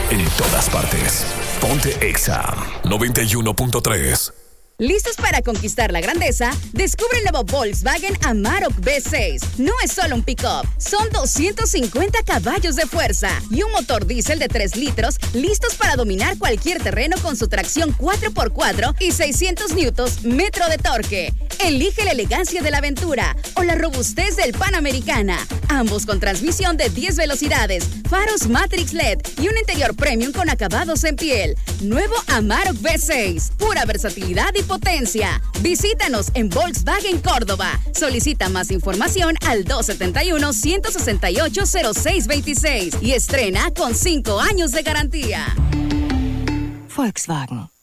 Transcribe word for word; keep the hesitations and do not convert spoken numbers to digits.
en todas partes. Ponte Exa noventa y uno punto tres. ¿Listos para conquistar la grandeza? Descubre el nuevo Volkswagen Amarok V seis. No es solo un pick-up, son doscientos cincuenta caballos de fuerza y un motor diésel de tres litros listos para dominar cualquier terreno con su tracción cuatro por cuatro y seiscientos newtons metro de torque. Elige la elegancia de la Aventura o la robustez del Panamericana. Ambos con transmisión de diez velocidades, faros Matrix L E D y un interior premium con acabados en piel. Nuevo Amarok V seis. Pura versatilidad y potencia. Visítanos en Volkswagen Córdoba. Solicita más información al dos setenta y uno, uno seis ocho, cero seis veintiséis y estrena con cinco años de garantía. Volkswagen.